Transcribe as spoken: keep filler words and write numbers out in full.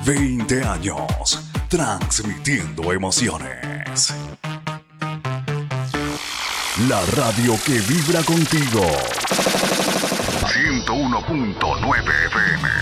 veinte años, transmitiendo emociones. La radio que vibra contigo. ciento uno punto nueve F M.